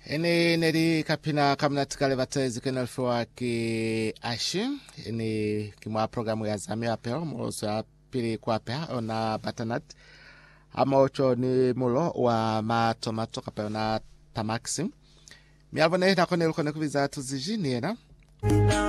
Ene neri kapina kamnatika batezi kenalfwa ki ashi ene kimwa programu ya zamia apeo moza pili kwa pea ona batanat ama ocho ni mulo wa matomato kapeo na tamaxim miavone na kone kuviza tuzijini na